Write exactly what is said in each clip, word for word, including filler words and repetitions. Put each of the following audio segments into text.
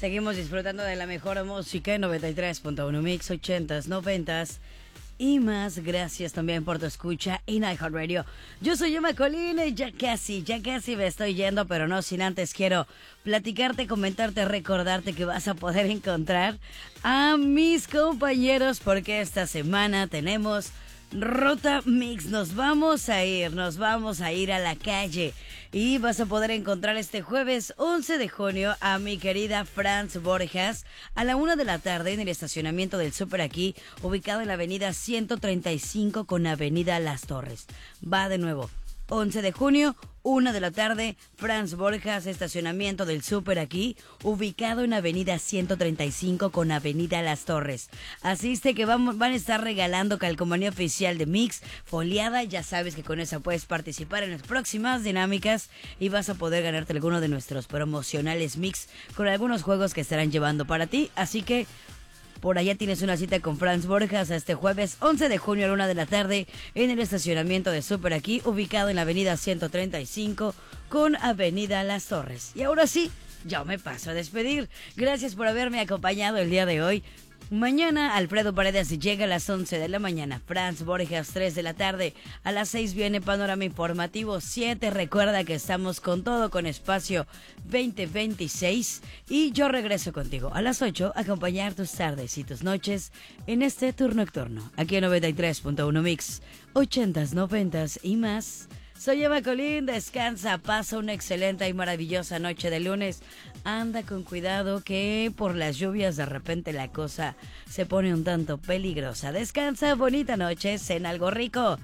Seguimos disfrutando de la mejor música en noventa y tres punto uno Mix, ochentas, noventas y más. Gracias también por tu escucha en iHeartRadio. Yo soy Emma Colina y ya casi, ya casi me estoy yendo, pero no sin antes quiero platicarte, comentarte, recordarte que vas a poder encontrar a mis compañeros porque esta semana tenemos Ruta Mix. Nos vamos a ir, nos vamos a ir a la calle y vas a poder encontrar este jueves once de junio a mi querida Franz Borjas a la una de la tarde en el estacionamiento del Súper Aquí, ubicado en la avenida ciento treinta y cinco con avenida Las Torres. Va de nuevo. once de junio, una de la tarde, Franz Borjas, estacionamiento del Súper Aquí, ubicado en avenida ciento treinta y cinco con avenida Las Torres. Asiste que vamos, van a estar regalando calcomanía oficial de Mix, foliada, ya sabes que con esa puedes participar en las próximas dinámicas y vas a poder ganarte alguno de nuestros promocionales Mix con algunos juegos que estarán llevando para ti, así que por allá tienes una cita con Franz Borjas este jueves once de junio a la una de la tarde en el estacionamiento de Súper Aquí, ubicado en la avenida ciento treinta y cinco con avenida Las Torres. Y ahora sí, yo me paso a despedir. Gracias por haberme acompañado el día de hoy. Mañana Alfredo Paredes llega a las once de la mañana, Franz Borjas tres de la tarde, a las seis viene Panorama Informativo, siete recuerda que estamos con todo con Espacio veinte veintiséis y yo regreso contigo a las ocho a acompañar tus tardes y tus noches en este tour nocturno, aquí en noventa y tres punto uno Mix, ochentas, noventas y más. Soy Emma Colín, descansa, pasa una excelente y maravillosa noche de lunes. Anda con cuidado que por las lluvias de repente la cosa se pone un tanto peligrosa. Descansa, bonita noche, cena algo rico.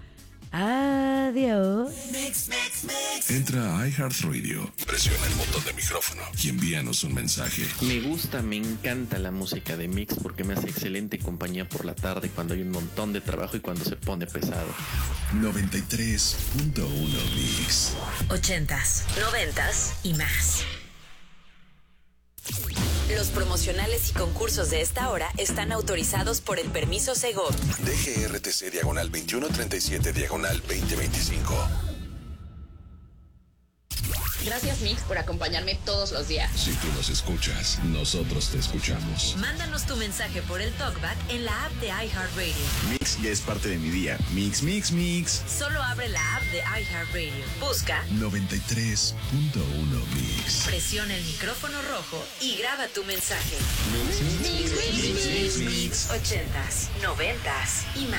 Adiós. Mix, mix, mix. Entra a iHeartRadio, presiona el botón de micrófono y envíanos un mensaje. Me gusta, me encanta la música de Mix porque me hace excelente compañía por la tarde cuando hay un montón de trabajo y cuando se pone pesado. noventa y tres punto uno Mix. Ochentas, noventas y más. Los promocionales y concursos de esta hora están autorizados por el permiso Segov. D G R T C diagonal veintiuno treinta y siete diagonal veinte veinticinco. Gracias, Mix, por acompañarme todos los días. Si tú nos escuchas, nosotros te escuchamos. Mándanos tu mensaje por el TalkBack en la app de iHeartRadio. Mix ya es parte de mi día. Mix, mix, mix. Solo abre la app de iHeartRadio. Busca noventa y tres punto uno Mix. Presiona el micrófono rojo y graba tu mensaje. Mix, mix, mix, mix, mix, mix. Ochentas, noventas y más.